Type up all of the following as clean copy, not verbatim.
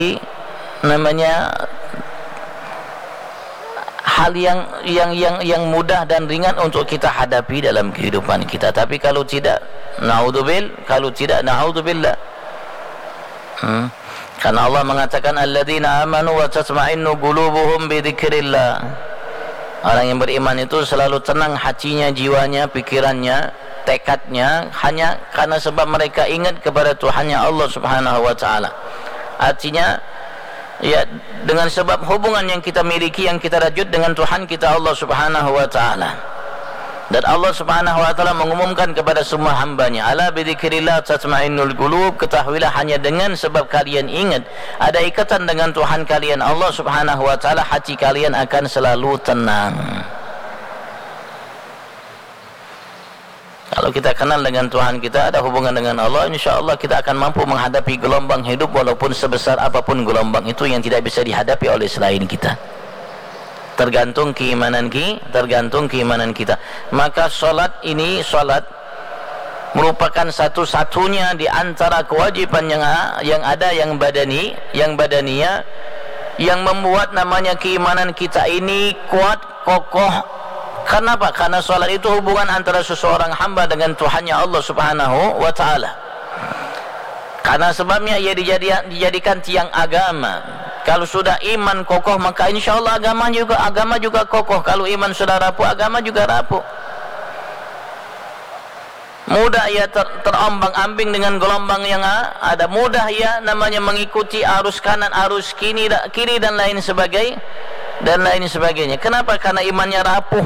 namanya hal yang mudah dan ringan untuk kita hadapi dalam kehidupan kita. Tapi kalau tidak, naudzubillah. Karena Allah mengatakan alladzina amanu wa tatma'innu qulubuhum bi dzikrillah. Orang yang beriman itu selalu tenang hatinya, jiwanya, pikirannya, tekadnya hanya karena sebab mereka ingat kepada Tuhannya Allah Subhanahu wa taala. Artinya ya, dengan sebab hubungan yang kita miliki, yang kita rajut dengan Tuhan kita Allah Subhanahu wa taala. Dan Allah Subhanahu wa taala mengumumkan kepada semua hambanya, ala bidzikrillah tatma'innul qulub, ketahuilah hanya dengan sebab kalian ingat ada ikatan dengan Tuhan kalian Allah Subhanahu wa taala, hati kalian akan selalu tenang. Kalau kita kenal dengan Tuhan kita, ada hubungan dengan Allah, insyaAllah kita akan mampu menghadapi gelombang hidup walaupun sebesar apapun gelombang itu yang tidak bisa dihadapi oleh selain kita. Tergantung keimanan kita. Maka salat merupakan satu-satunya di antara kewajiban yang ada, yang badaniyah, yang membuat namanya keimanan kita ini kuat, kokoh. Kenapa? Karena salat itu hubungan antara seseorang hamba dengan Tuhannya Allah Subhanahu wa taala. Karena sebabnya ia dijadikan tiang agama. Kalau sudah iman kokoh, maka insyaallah agama juga kokoh. Kalau iman sudah rapuh, agama juga rapuh. Mudah ia terombang-ambing dengan gelombang yang ada. Mudah ia namanya mengikuti arus kanan, arus kiri dan lain sebagainya. Kenapa? Karena imannya rapuh.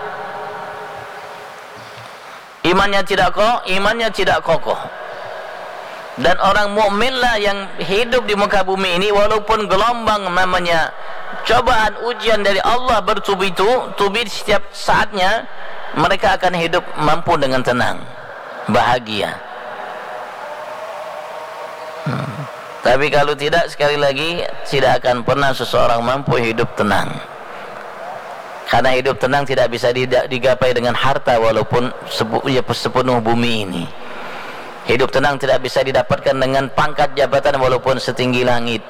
Imannya tidak kokoh. Dan orang mukminlah yang hidup di muka bumi ini, walaupun gelombang namanya cobaan ujian dari Allah bertubi-tubi setiap saatnya, mereka akan hidup mampu dengan tenang, bahagia. Tapi kalau tidak, sekali lagi tidak akan pernah seseorang mampu hidup tenang. Karena hidup tenang tidak bisa digapai dengan harta walaupun sepenuh bumi ini. Hidup tenang tidak bisa didapatkan dengan pangkat jabatan walaupun setinggi langit.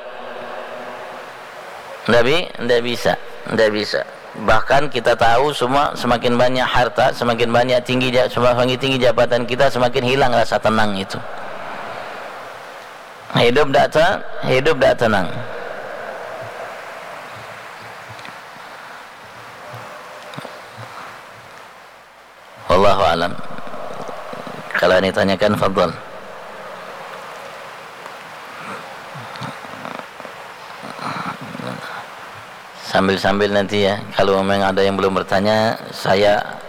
Tidak bisa. Bahkan kita tahu semua, semakin banyak harta, semakin tinggi jabatan kita, semakin hilang rasa tenang itu. Hidup tidak tenang. Wallahu a'lam. Kalau ini tanyakan, fadhal. Sambil-sambil nanti ya, kalau memang ada yang belum bertanya, saya